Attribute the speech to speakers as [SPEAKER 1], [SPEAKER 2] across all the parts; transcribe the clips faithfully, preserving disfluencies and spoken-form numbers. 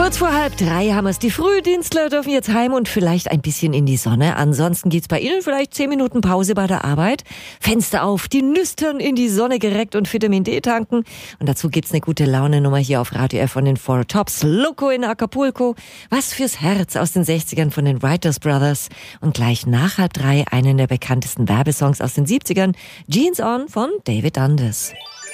[SPEAKER 1] Kurz vor halb drei haben wir es. Die Frühdienstler dürfen jetzt heim und vielleicht ein bisschen in die Sonne. Ansonsten geht's bei Ihnen vielleicht zehn Minuten Pause bei der Arbeit. Fenster auf, die Nüstern in die Sonne gereckt und Vitamin D tanken. Und dazu gibt's eine gute Laune-Nummer hier auf Radio F von den Four Tops. Loco in Acapulco. Was fürs Herz aus den sechzigern von den Writers Brothers. Und gleich nach halb drei einen der bekanntesten Werbesongs aus den siebzigern. Jeans On von David Dundas.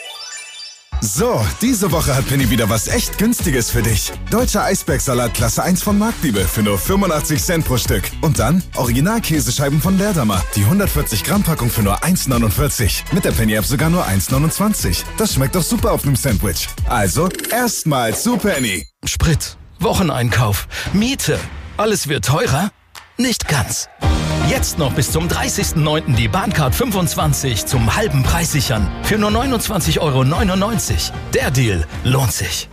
[SPEAKER 2] So, diese Woche hat Penny wieder was echt Günstiges für dich. Deutscher Eisbergsalat Klasse eins von Marktliebe für nur fünfundachtzig Cent pro Stück. Und dann Original-Käsescheiben von Leerdammer. Die hundertvierzig Gramm Packung für nur eins neunundvierzig. Mit der Penny-App sogar nur eins neunundzwanzig. Das schmeckt doch super auf einem Sandwich. Also, erstmal zu Penny.
[SPEAKER 3] Sprit, Wocheneinkauf, Miete. Alles wird teurer? Nicht ganz. Jetzt noch bis zum dreißigsten neunten die Bahncard fünfundzwanzig zum halben Preis sichern. Für nur neunundzwanzig Euro neunundneunzig. Der Deal lohnt sich.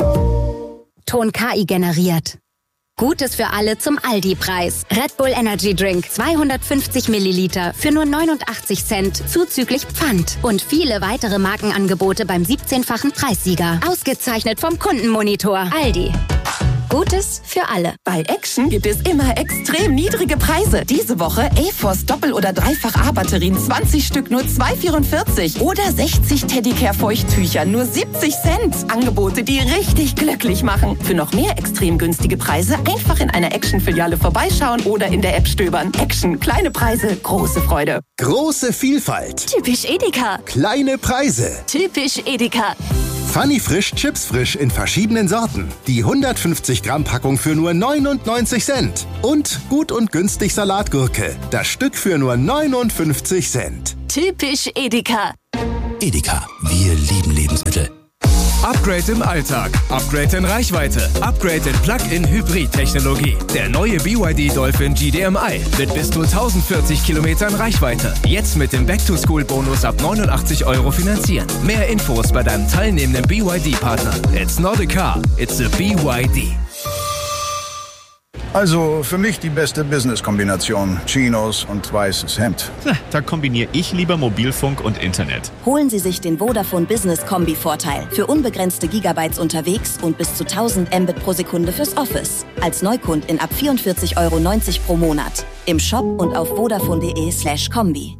[SPEAKER 4] Ton K I generiert. Gutes für alle zum Aldi-Preis. Red Bull Energy Drink zweihundertfünfzig Milliliter für nur neunundachtzig Cent zuzüglich Pfand. Und viele weitere Markenangebote beim siebzehnfachen Preissieger. Ausgezeichnet vom Kundenmonitor. Aldi. Gutes für alle.
[SPEAKER 5] Bei Action gibt es immer extrem niedrige Preise. Diese Woche A-Force Doppel- oder Dreifach-A-Batterien zwanzig Stück nur zwei Euro vierundvierzig. Oder sechzig Teddicare-Feuchttücher nur siebzig Cent. Angebote, die richtig glücklich machen. Für noch mehr extrem günstige Preise einfach in einer Action-Filiale vorbeischauen oder in der App stöbern. Action, kleine Preise, große Freude.
[SPEAKER 6] Große Vielfalt.
[SPEAKER 4] Typisch Edeka.
[SPEAKER 6] Kleine Preise.
[SPEAKER 4] Typisch Edeka.
[SPEAKER 6] Funny Frisch Chips Frisch in verschiedenen Sorten. Die hundertfünfzig Gramm Packung für nur neunundneunzig Cent. Und gut und günstig Salatgurke. Das Stück für nur neunundfünfzig Cent.
[SPEAKER 4] Typisch Edeka.
[SPEAKER 3] Edeka, wir lieben Lebensmittel.
[SPEAKER 7] Upgrade im Alltag, Upgrade in Reichweite, Upgrade in Plug-in-Hybrid-Technologie. Der neue B Y D Dolphin G D M I mit bis zu tausendvierzig Kilometern Reichweite. Jetzt mit dem Back-to-School-Bonus ab neunundachtzig Euro finanzieren. Mehr Infos bei deinem teilnehmenden B Y D-Partner. It's not a car, it's a B Y D.
[SPEAKER 8] Also für mich die beste Business-Kombination. Chinos und weißes Hemd.
[SPEAKER 9] Da kombiniere ich lieber Mobilfunk und Internet.
[SPEAKER 10] Holen Sie sich den Vodafone Business Kombi-Vorteil. Für unbegrenzte Gigabytes unterwegs und bis zu tausend Mbit pro Sekunde fürs Office. Als Neukundin ab vierundvierzig Euro neunzig pro Monat. Im Shop und auf vodafone.de slash Kombi.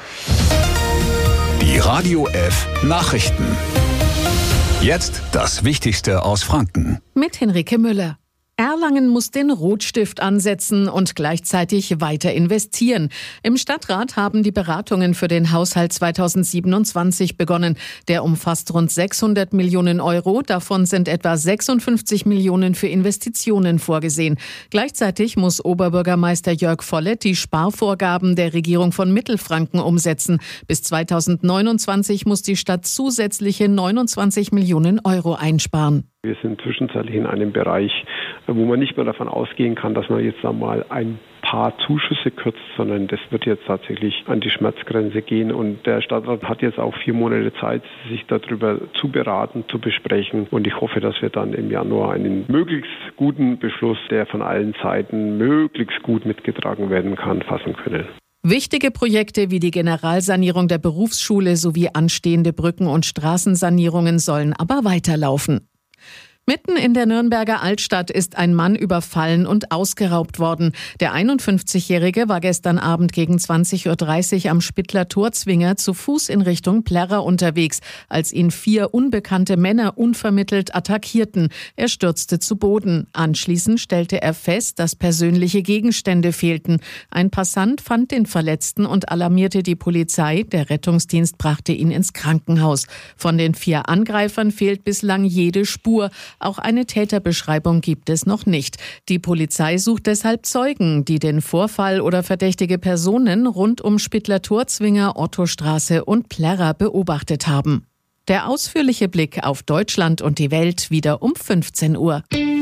[SPEAKER 11] Die Radio F Nachrichten. Jetzt das Wichtigste aus Franken.
[SPEAKER 12] Mit Henrike Müller. Erlangen muss den Rotstift ansetzen und gleichzeitig weiter investieren. Im Stadtrat haben die Beratungen für den Haushalt zweitausendsiebenundzwanzig begonnen. Der umfasst rund sechshundert Millionen Euro. Davon sind etwa sechsundfünfzig Millionen für Investitionen vorgesehen. Gleichzeitig muss Oberbürgermeister Jörg Follett die Sparvorgaben der Regierung von Mittelfranken umsetzen. Bis zweitausendneunundzwanzig muss die Stadt zusätzliche neunundzwanzig Millionen Euro einsparen.
[SPEAKER 13] Wir sind zwischenzeitlich in einem Bereich, wo man nicht mehr davon ausgehen kann, dass man jetzt einmal ein paar Zuschüsse kürzt, sondern das wird jetzt tatsächlich an die Schmerzgrenze gehen. Und der Stadtrat hat jetzt auch vier Monate Zeit, sich darüber zu beraten, zu besprechen. Und ich hoffe, dass wir dann im Januar einen möglichst guten Beschluss, der von allen Seiten möglichst gut mitgetragen werden kann, fassen können.
[SPEAKER 12] Wichtige Projekte wie die Generalsanierung der Berufsschule sowie anstehende Brücken- und Straßensanierungen sollen aber weiterlaufen. Mitten in der Nürnberger Altstadt ist ein Mann überfallen und ausgeraubt worden. Der einundfünfzigjährige war gestern Abend gegen zwanzig Uhr dreißig am Spittler Torzwinger zu Fuß in Richtung Plärrer unterwegs, als ihn vier unbekannte Männer unvermittelt attackierten. Er stürzte zu Boden. Anschließend stellte er fest, dass persönliche Gegenstände fehlten. Ein Passant fand den Verletzten und alarmierte die Polizei. Der Rettungsdienst brachte ihn ins Krankenhaus. Von den vier Angreifern fehlt bislang jede Spur. Auch eine Täterbeschreibung gibt es noch nicht. Die Polizei sucht deshalb Zeugen, die den Vorfall oder verdächtige Personen rund um Spittler-Torzwinger, Ottostraße und Plärrer beobachtet haben. Der ausführliche Blick auf Deutschland und die Welt wieder um fünfzehn Uhr.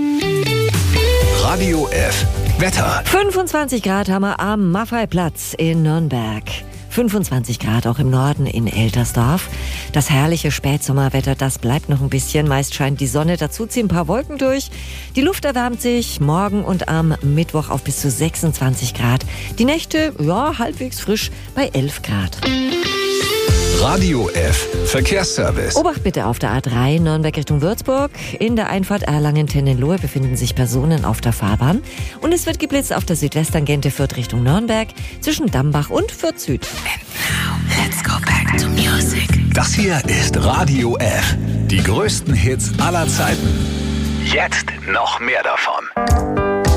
[SPEAKER 11] Radio F Wetter.
[SPEAKER 1] fünfundzwanzig Grad haben wir am Maffeiplatz in Nürnberg. fünfundzwanzig Grad auch im Norden in Eltersdorf. Das herrliche Spätsommerwetter, das bleibt noch ein bisschen. Meist scheint die Sonne, dazu ziehen ein paar Wolken durch. Die Luft erwärmt sich morgen und am Mittwoch auf bis zu sechsundzwanzig Grad. Die Nächte, ja, halbwegs frisch bei elf Grad.
[SPEAKER 11] Radio F Verkehrsservice.
[SPEAKER 1] Obacht bitte auf der A drei Nürnberg Richtung Würzburg. In der Einfahrt Erlangen-Tendenlohe befinden sich Personen auf der Fahrbahn. Und es wird geblitzt auf der Südwesttangente Fürth Richtung Nürnberg zwischen Dambach und Fürth Süd.
[SPEAKER 11] And now, let's go back to music. Das hier ist Radio F. Die größten Hits aller Zeiten. Jetzt noch mehr davon.